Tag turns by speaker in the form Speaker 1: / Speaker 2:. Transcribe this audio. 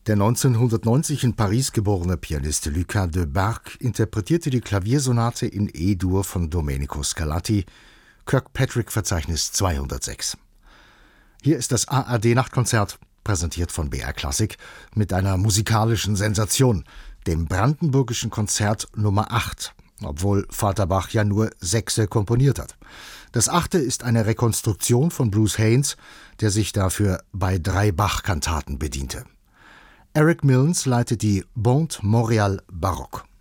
Speaker 1: Der 1990 in Paris geborene Pianist Lucas de Bargue interpretierte die Klaviersonate in E-Dur von Domenico Scarlatti, Kirkpatrick-Verzeichnis 206. Hier ist das ARD-Nachtkonzert, präsentiert von BR Klassik, mit einer musikalischen Sensation, dem Brandenburgischen Konzert Nummer 8, obwohl Vater Bach ja nur 6 komponiert hat. Das 8. ist eine Rekonstruktion von Bruce Haynes, der sich dafür bei 3 Bach-Kantaten bediente. Eric Milnes leitet die Bonte Montréal Baroque.